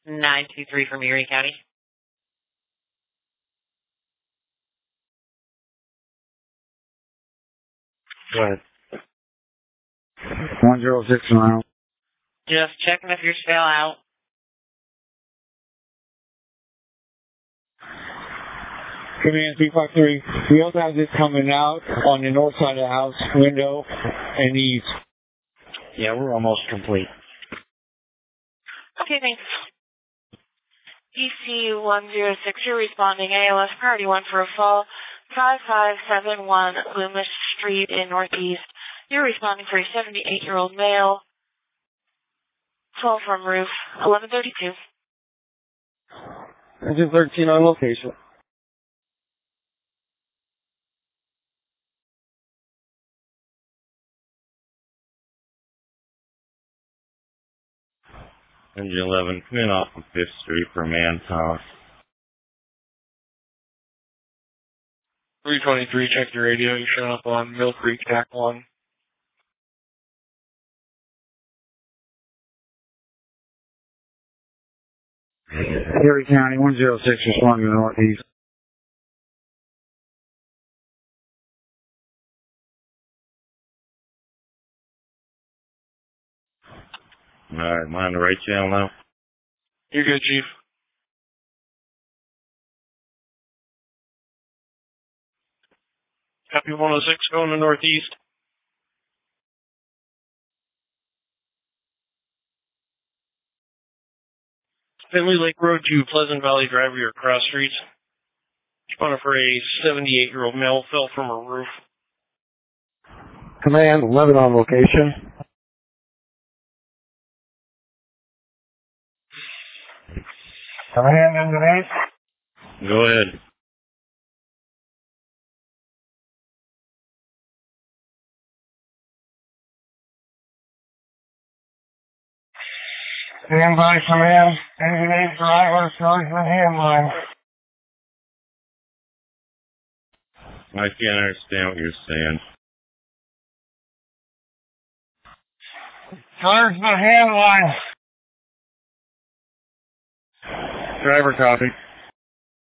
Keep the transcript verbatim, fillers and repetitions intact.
nine two three from Erie County. Go ahead. one zero six nine. Just checking if you're still out. Command three five three. We also have this coming out on the north side of the house, window and east. Yeah, we're almost complete. Okay, thanks. D C one zero six, you're responding. A L S priority one for a fall. five five seven one Loomis Street in Northeast. You're responding for a seventy-eight-year-old male. twelve from roof. eleven thirty-two. Engine thirteen on location. Engine eleven, come in off of fifth Street for Mantown. three twenty-three, check your radio. You're showing up on Mill Creek, T A C one. Erie County, one zero six, responding to the northeast. Alright, am I on the right channel now? You're good, Chief. Copy one oh six, going to northeast. Finley Lake Road to Pleasant Valley Drive, your cross streets. Responding for a seventy-eight-year-old male, fell from a roof. Command eleven on location. Command underneath. Go ahead. Stand by, command. Engine eight driver, starting the handline. I can't understand what you're saying. Charge the handline. Driver copy.